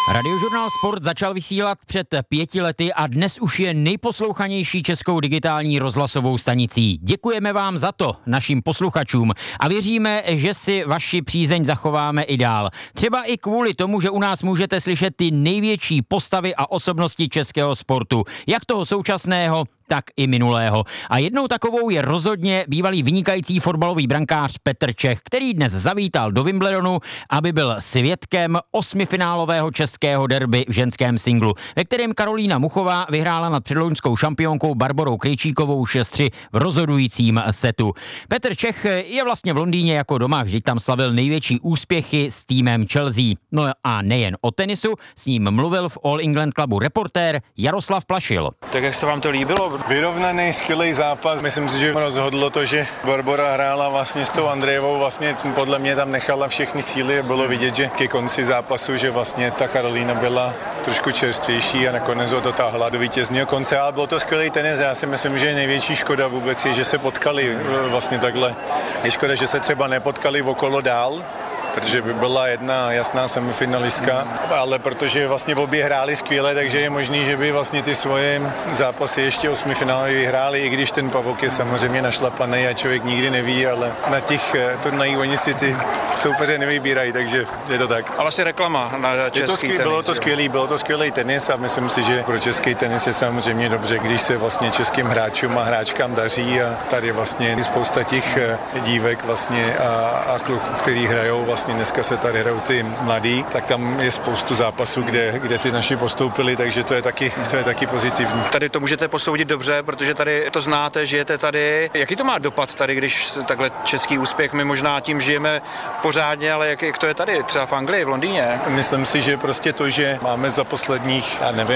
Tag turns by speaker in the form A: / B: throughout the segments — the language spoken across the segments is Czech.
A: Radiožurnál Sport začal vysílat před 5 lety a dnes už je nejposlouchanější českou digitální rozhlasovou stanicí. Děkujeme vám za to, našim posluchačům, a věříme, že si vaši přízeň zachováme i dál. Třeba i kvůli tomu, že u nás můžete slyšet ty největší postavy a osobnosti českého sportu, jak toho současného, tak i minulého. A jednou takovou je rozhodně bývalý vynikající fotbalový brankář Petr Čech, který dnes zavítal do Wimbledonu, aby byl svědkem osmifinálového českého derby v ženském singlu, ve kterém Karolína Muchová vyhrála nad předloňskou šampionkou Barborou Krejčíkovou 6-3 v rozhodujícím setu. Petr Čech je vlastně v Londýně jako doma, vždyť tam slavil největší úspěchy s týmem Chelsea. No a nejen o tenisu, s ním mluvil v All England Clubu reportér Jaroslav Plašil.
B: Tak jak se vám to líbilo?
C: Vyrovnaný, skvělý zápas. Myslím si, že rozhodlo to, že Barbora hrála vlastně s tou Andrejevou, vlastně podle mě tam nechala všechny síly. Bylo vidět, že ke konci zápasu, že vlastně ta Karolína byla trošku čerstvější a nakonec ho dotáhla do vítězného konce. Ale bylo to skvělý tenis. Já si myslím, že největší škoda vůbec je, že se potkali vlastně takhle. Je škoda, že se třeba nepotkali okolo dál, protože by byla jedna jasná semifinalistka, ale protože vlastně obě hráli skvěle, takže je možný, že by vlastně ty svoje zápasy ještě osmifinále vyhráli, i když ten pavok je samozřejmě našlapaný a člověk nikdy neví, ale na těch turnajích oni si ty soupeře nevybírají, takže je to tak.
B: Ale asi reklama na český tenis.
C: Bylo to skvělý tenis a myslím si, že pro český tenis je samozřejmě dobře, když se vlastně českým hráčům a hráčkám daří, a tady vlastně je spousta těch dívek vlastně a kluků, který hrajou vlastně dneska se tady hrajou ty mladí, tak tam je spoustu zápasů, kde ty naši postoupili, takže to je taky pozitivní.
B: Tady to můžete posoudit dobře, protože tady to znáte, žijete tady. Jaký to má dopad tady, když takhle český úspěch, my možná tím žijeme pořádně, ale jak to je tady, třeba v Anglii, v Londýně?
C: Myslím si, že prostě to, že máme za posledních,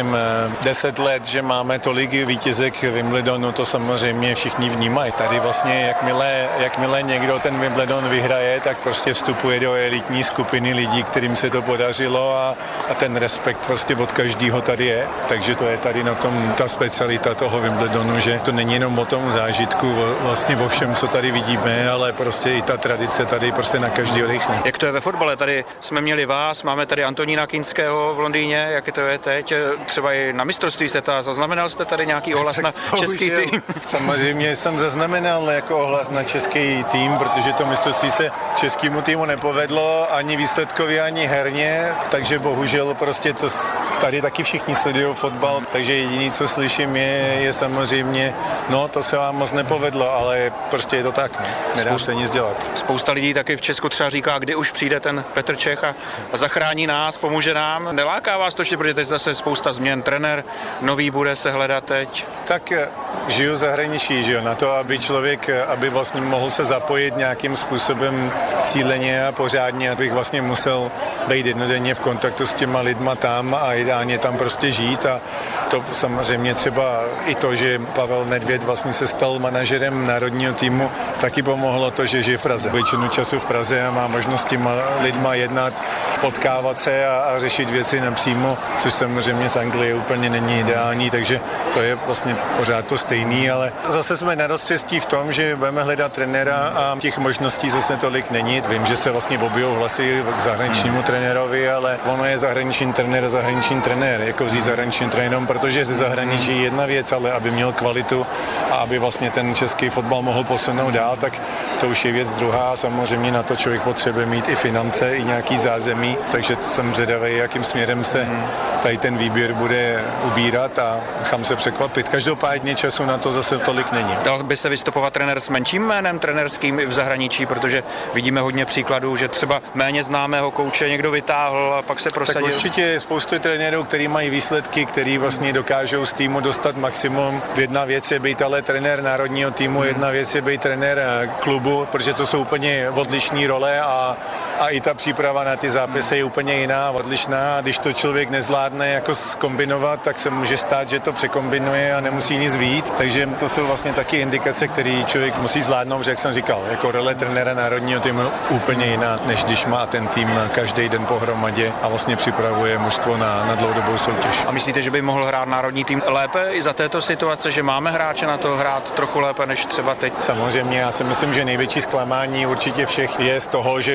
C: 10 let, že máme tolik vítězek Wimbledonu, to samozřejmě všichni vnímají. Tady vlastně, jakmile někdo ten Wimbledon vyhraje, tak prostě vstupuje do elitní skupiny lidí, kterým se to podařilo, a ten respekt prostě od každého tady je. Takže to je tady na tom ta specialita toho Wimbledonu, že to není jenom o tom zážitku, vlastně o všem, co tady vidíme, ale prostě i ta tradice tady prostě na každý odechne.
B: Jak to je ve fotbale? Tady jsme měli vás, máme tady Antonína Kinského v Londýně, jak to je teď? Třeba i na mistrovství světa. Zaznamenal jste tady nějaký ohlas na český tým?
C: Samozřejmě jsem zaznamenal jako ohlas na český tým, protože to mistrovství se českému týmu nepovedlo ani výsledkově, ani herně, takže bohužel prostě to tady taky všichni sledují fotbal, takže jediné, co slyším, je samozřejmě, no to se vám moc nepovedlo, ale prostě je to tak, nedá se nic dělat.
B: Spousta lidí taky v Česku třeba říká, kdy už přijde ten Petr Čech a zachrání nás, pomůže nám. Neláká vás to, protože teď zase spousta změn, trenér nový bude se hledat teď?
C: Tak žiju v zahraničí, že jo, na to, aby člověk, aby vlastně mohl se zapojit nějakým způsobem cíleně a pořádně, abych vlastně musel být jednodenně v kontaktu s těma lidma tam a ideálně tam prostě žít, a to samozřejmě třeba i to, že Pavel Nedvěd vlastně se stal manažerem národního týmu, taky pomohlo to, že žije v Praze. Většinu času v Praze a má možnost s těma lidma jednat, potkávat se a řešit věci napřímo, což samozřejmě z Anglie úplně není ideální, takže to je vlastně pořád to stejný, ale zase jsme na rozcestí v tom, že budeme hledat trenéra a těch možností zase tolik není. Vím, že se vlastně objevou hlasy k zahraničnímu trenérovi, ale ono je zahraniční trenér, jako vzít zahraniční trenér, protože ze zahraničí je jedna věc, ale aby měl kvalitu a aby vlastně ten český fotbal mohl posunout dál, tak to už je věc druhá. Samozřejmě na to člověk potřebuje mít i finance, i nějaký zázemí, takže jsem zvědavý, jakým směrem se tady ten výběr bude ubírat, a nechám se překvapit. Každopádně času na to zase tolik není.
B: Dal by se vystupovat trenér s menším jménem trenerským i v zahraničí, protože vidíme hodně příkladů, že třeba méně známého kouče někdo vytáhl a pak se prosadil.
C: Tak určitě je spoustu trenérů, který mají výsledky, který vlastně dokážou z týmu dostat maximum. Jedna věc je být ale trenér národního týmu, jedna věc je být trenér klubu, protože to jsou úplně odlišné role a i ta příprava na ty zápisy je úplně jiná, odlišná, a když to člověk nezvládne jako zkombinovat, tak se může stát, že to překombinuje a nemusí nic vyjít, takže to jsou vlastně taky indikace, které člověk musí zvládnout, že jak jsem říkal, jako role trenéra národního týmu úplně jiná, než když má ten tým každý den pohromadě a vlastně připravuje mužstvo na dlouhodobou soutěž.
B: A myslíte, že by mohl hrát národní tým lépe i za této situace, že máme hráče na to hrát trochu lépe než třeba teď?
C: Samozřejmě, já si myslím, že největší zklamání určitě všech je z toho, že všichni jsme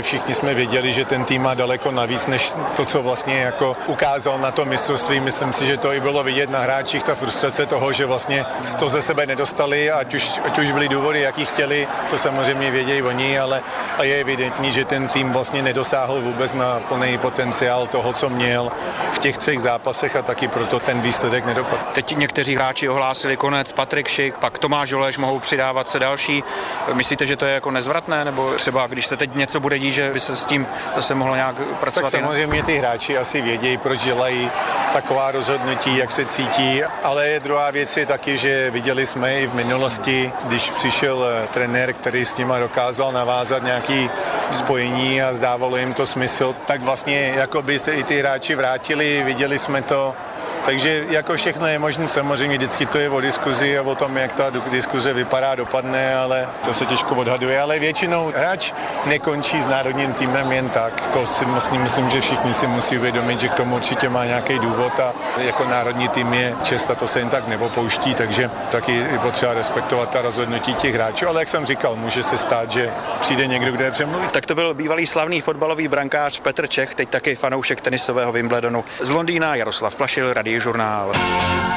C: jsme věděli, že ten tým má daleko navíc, než to, co vlastně jako ukázal na to mistrovství. Myslím si, že to i bylo vidět na hráčích, ta frustrace toho, že vlastně to ze sebe nedostali, ať už byly důvody, jaký chtěli, to samozřejmě vědějí oni, ale je evidentní, že ten tým vlastně nedosáhl vůbec na plný potenciál toho, co měl v těch 3 zápasech a taky proto ten výsledek nedopadl.
B: Teď někteří hráči ohlásili konec, Patrik Šik, pak Tomáš Holeš, mohou přidávat se další. Myslíte, že to je jako nezvratné, nebo třeba když se teď něco bude dít, že by se s tím zase mohlo nějak pracovat?
C: Tak samozřejmě ty hráči asi vědějí, proč dělají taková rozhodnutí, jak se cítí, ale druhá věc je taky, že viděli jsme i v minulosti, když přišel trenér, který s nima dokázal navázat nějaký spojení a zdávalo jim to smysl, tak vlastně jako by se i ty hráči vrátili, viděli jsme to. Takže jako všechno je možné, samozřejmě vždycky to je o diskuzi a o tom, jak ta diskuze vypadá, dopadne, ale to se těžko odhaduje, ale většinou hráč nekončí s národním týmem jen tak. To si myslím, že všichni si musí uvědomit, že k tomu určitě má nějaký důvod a jako národní tým je čest a to se jen tak nepopouští, takže taky je potřeba respektovat ta rozhodnutí těch hráčů, ale jak jsem říkal, může se stát, že přijde někdo, kdo je přemluví.
B: Tak to byl bývalý slavný fotbalový brankář Petr Čech, teď taky fanoušek tenisového Wimbledonu. Z Londýna Jaroslav Plašil, Radiožurnál.